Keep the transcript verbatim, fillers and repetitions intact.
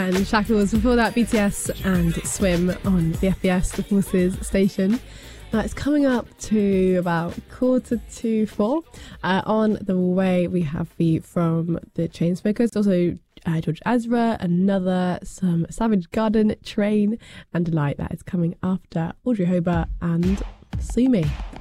and Shackles. Before that, B T S and Swim on the F B S, the Forces station. Now it's coming up to about quarter to four. Uh, on the way, we have the from the Chainsmokers, also uh, George Ezra, another, some Savage Garden, Train, and Delight. That is coming after Audrey Hobart and Sue Me.